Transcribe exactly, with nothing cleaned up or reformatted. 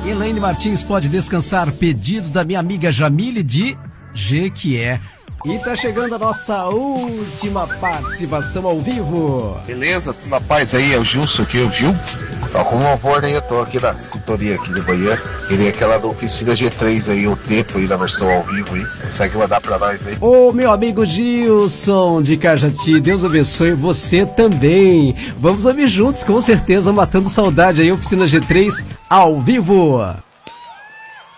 Elaine Martins pode descansar, pedido da minha amiga Jamile de Jequié. E tá chegando a nossa última participação ao vivo. Beleza, tudo na paz aí, é o Gilson aqui, o Gil. Tá com um louvor aí, eu tô aqui na sintonia aqui de banheiro. Queria aquela da Oficina G três aí, o tempo aí, na versão ao vivo aí. Consegue mandar pra nós aí? Ô, meu amigo Gilson de Cajati, Deus abençoe você também. Vamos ouvir juntos, com certeza, matando saudade aí, Oficina G três ao vivo.